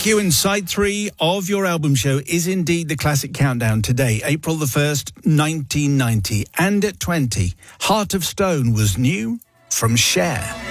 Thank you. And side 3 of your album show is indeed the Classic Countdown today, April the 1st, 1990. And at 20, Heart of Stone was new from Cher.